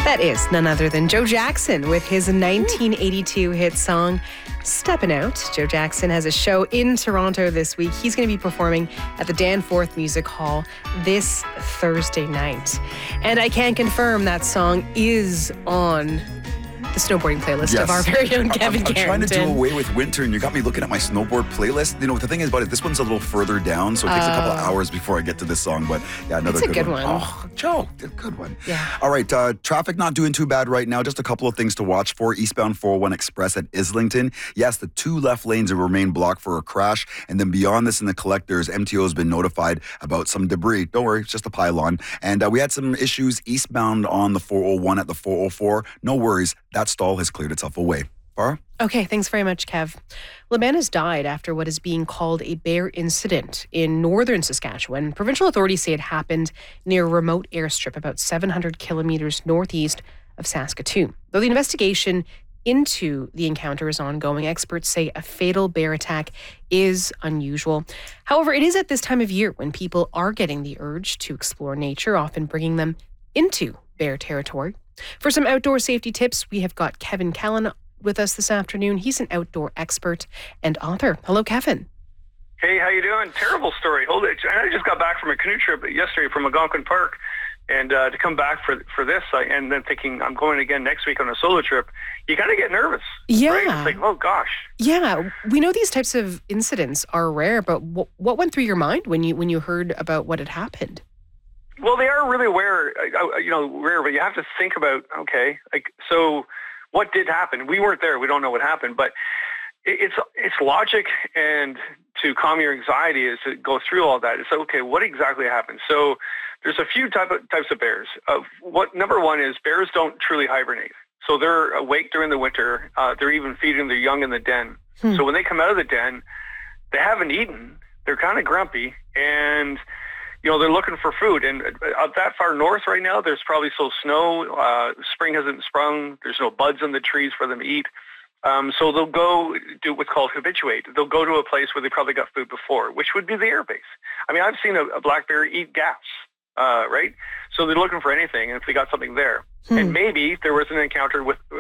That is none other than Joe Jackson with his 1982 hit song, Steppin' Out. Joe Jackson has a show in Toronto this week. He's going to be performing at the Danforth Music Hall this Thursday night. And I can confirm that song is on the snowboarding playlist of our very own Kevin I'm trying to do Carrington. away with winter, and you got me looking at my snowboard playlist. You know, the thing is about it, this one's a little further down, so it takes a couple of hours before I get to this song. But yeah, another It's a good one. Oh, Joe, a good one. Yeah. All right, traffic not doing too bad right now. Just a couple of things to watch for. Eastbound 401 Express at Islington. Yes, the two left lanes will remain blocked for a crash. And then beyond this in the collectors, MTO has been notified about some debris. Don't worry, it's just a pylon. And we had some issues eastbound on the 401 at the 404. No worries, that stall has cleared itself away. Farah? Okay, thanks very much, Kev. A man has died after what is being called a bear incident in northern Saskatchewan. Provincial authorities say it happened near a remote airstrip about 700 kilometers northeast of Saskatoon. Though the investigation into the encounter is ongoing, experts say a fatal bear attack is unusual. However, it is at this time of year when people are getting the urge to explore nature, often bringing them into bear territory. For some outdoor safety tips, we have got Kevin Callan with us this afternoon. He's an outdoor expert and author. Hello, Kevin. Hey, how you doing? Terrible story. Hold it. I just got back from a canoe trip yesterday from Algonquin Park, and to come back for this, and then thinking I'm going again next week on a solo trip, you kind of get nervous. Yeah. Right? It's like, oh gosh. Yeah, we know these types of incidents are rare, but what went through your mind when you heard about what had happened? Well, they are really rare, rare, but you have to think about, okay, so what did happen? We weren't there. We don't know what happened, but it's logic, and to calm your anxiety is to go through all that. It's like, okay, what exactly happened? So there's a few types of bears. Number one is bears don't truly hibernate. So they're awake during the winter. They're even feeding their young in the den. So when they come out of the den, they haven't eaten. They're kind of grumpy, and they're looking for food. And out that far north right now, there's probably still snow. Spring hasn't sprung. There's no buds on the trees for them to eat. So they'll go do what's called habituate. They'll go to a place where they probably got food before, which would be the air base. I mean, I've seen a black bear eat gas, right? So they're looking for anything, and if they got something there. And maybe there was an encounter with